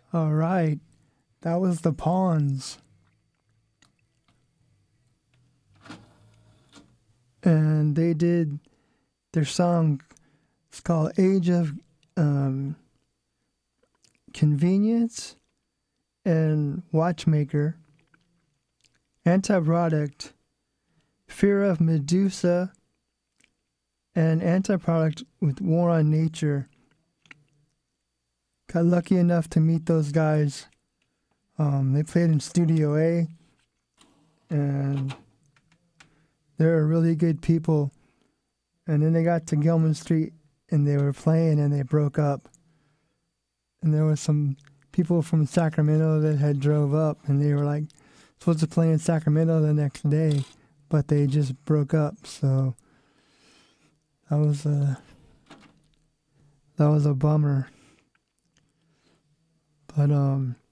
All right. That was the Pawns. And they did their song. It's called Age of um, Convenience and Watchmaker, Anti-Product, Fear of Medusa, and Anti-Product with War on Nature. Got lucky enough to meet those guys. They played in Studio A, and they're really good people. And then they got to Gilman Street, and they were playing, and they broke up. And there was some people from Sacramento that had drove up, and they were like supposed to play in Sacramento the next day, but they just broke up. So that was a bummer. But